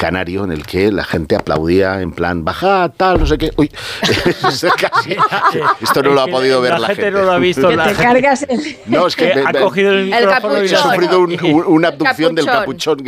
canario en el que la gente aplaudía en plan, baja, tal, no sé qué. Uy, casi, esto no lo ha podido ver la gente. No lo ha visto. Que te cargas No, es que ha cogido el micrófono capuchón. he sufrido una abducción del capuchón.